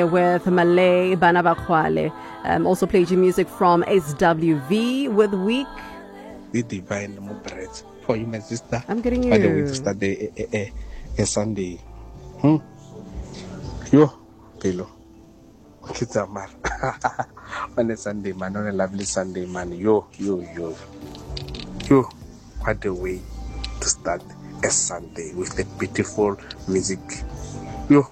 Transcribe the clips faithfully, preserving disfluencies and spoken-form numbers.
with Malay Banabakwale. Um, also played you music from S W V with Week. The divine bread for you, my sister. I'm getting you. By the way, to start the eh, eh, eh, Sunday. Hmm. Yo, Pelo. Kids are mad. On a Sunday, man. On a lovely Sunday, man. Yo, yo, yo. Yo, what a way to start a Sunday with the beautiful music. Yo.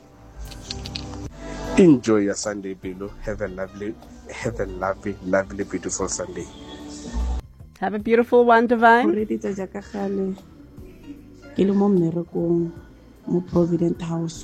Enjoy your Sunday, Bilo. Have a lovely, have a lovely, lovely, beautiful Sunday. Have a beautiful one, Divine. Already tsa jaka gale. Ke le mo mmerekong mo Provident House.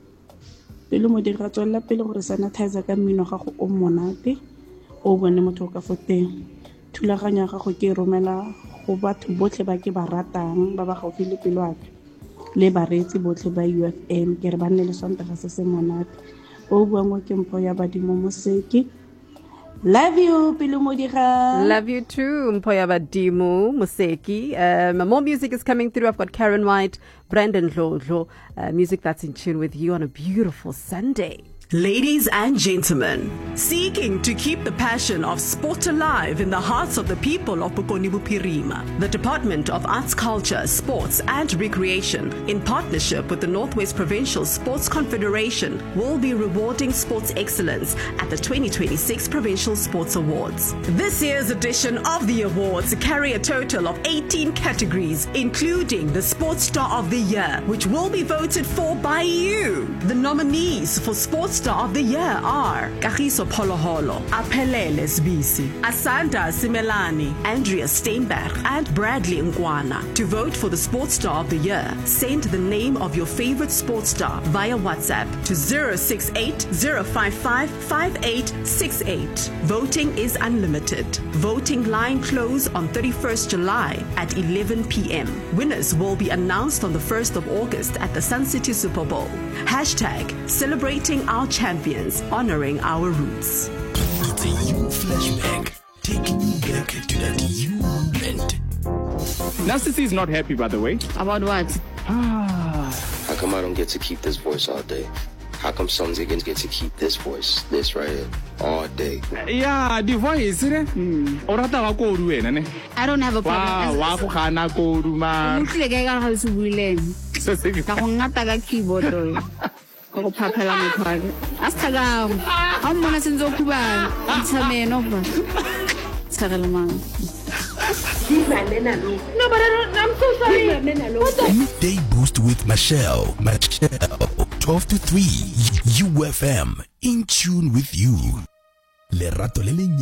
Pele mo dira tswela pele gore sanitizer ka mmino ga go o monate o bone motho ka foteng. Thulaganya ga go ke romela go batho botlhe ba ke ba ratang ba ba gaufi le pelo aka. Le baretsi botlhe ba U F M ke re ba nne le sontaga se se monate. O bua mo ke mpho ya badimo Moseki. Love you, Pilu Modiga. Love you too, Mpoya Badimu Museki. Um, more music is coming through. I've got Karen White, Brandon Lodlo, uh, music that's in tune with you on a beautiful Sunday. Ladies and gentlemen, seeking to keep the passion of sport alive in the hearts of the people of Bokoni Bophirima, the Department of Arts, Culture, Sports and Recreation, in partnership with the Northwest Provincial Sports Confederation, will be rewarding sports excellence at the twenty twenty-six Provincial Sports Awards. This year's edition of the awards carry a total of eighteen categories, including the Sports Star of the Year, which will be voted for by you. The nominees for Sports Star of the Year are Kagiso Poloholo, Aphelele Sbisi, Asanda Simelani, Andrea Steinberg, and Bradley Ngwana. To vote for the Sports Star of the Year, send the name of your favorite sports star via WhatsApp to zero six eight zero five five five eight six eight. Voting is unlimited. Voting line close on thirty-first July at eleven p.m. Winners will be announced on the first of August at the Sun City Super Bowl. Hashtag celebrating our champions, honoring our roots. It's a you flashback, taking you back to that you moment. Narcissi is not happy, by the way. About what? Ah. How come I don't get to keep this voice all day? How come some niggas get to keep this voice, this right here, all day? Yeah, the voice, eh? Hmm. Orata wa ko ru wena ne. I don't have a problem. Wa go gana ko ru ma. Mutile ke ka ga se buileng. Se se ka go ngata ka keyboard o. Go phaphela mo phale. Asithaga. Ha mmona senzo khubana. Ntsameno fa. Tsagela mang. No, but I don't, I'm so sorry. Midday Boost with Michelle. Michelle. twelve to three. U F M. In tune with you. Le rato le